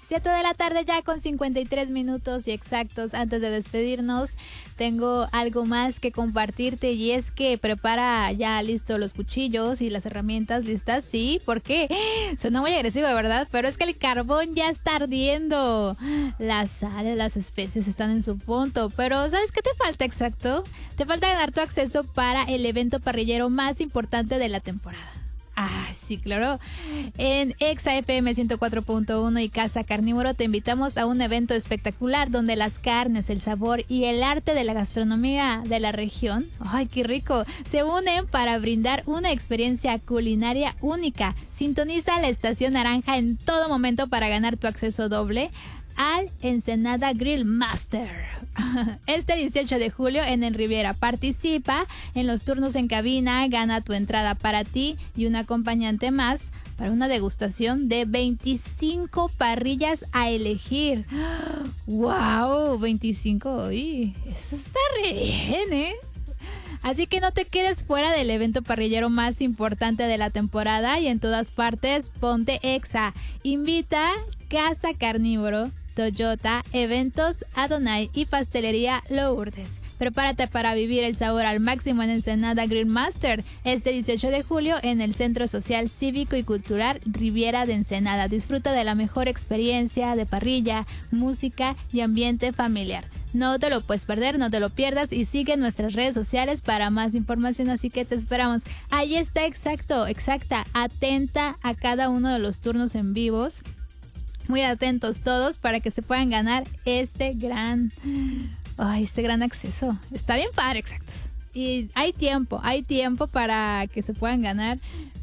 7 de la tarde ya con 53 minutos y exactos. Antes de despedirnos, tengo algo más que compartirte y es que prepara ya listo los cuchillos y las herramientas listas. Sí, ¿por qué? Suena muy agresivo, ¿verdad? Pero es que el carbón ya está ardiendo. Las sales, las especies están en su punto. Pero ¿sabes qué te falta exacto? Te falta ganar tu acceso para el evento parrillero más importante de la temporada. Ah, sí, claro. En Exa FM 104.1 y Casa Carnívoro te invitamos a un evento espectacular donde las carnes, el sabor y el arte de la gastronomía de la región, ¡ay, qué rico!, se unen para brindar una experiencia culinaria única. Sintoniza la Estación Naranja en todo momento para ganar tu acceso doble al Ensenada Grill Master. Este 18 de julio en el Riviera. Participa en los turnos en cabina, gana tu entrada para ti y un acompañante más para una degustación de 25 parrillas a elegir. ¡Wow! 25. Uy, eso está re bien, ¿eh? Así que no te quedes fuera del evento parrillero más importante de la temporada y en todas partes ponte Exa. Invita Casa Carnívoro, Toyota, Eventos Adonai y Pastelería Lourdes. Prepárate para vivir el sabor al máximo en Ensenada Grill Master este 18 de julio en el Centro Social Cívico y Cultural Riviera de Ensenada. Disfruta de la mejor experiencia de parrilla, música y ambiente familiar. No te lo puedes perder, no te lo pierdas y sigue nuestras redes sociales para más información, así que te esperamos. Ahí está exacta, atenta a cada uno de los turnos en vivos. Muy atentos todos para que se puedan ganar este gran acceso. Está bien padre, exacto. Y hay tiempo para que se puedan ganar.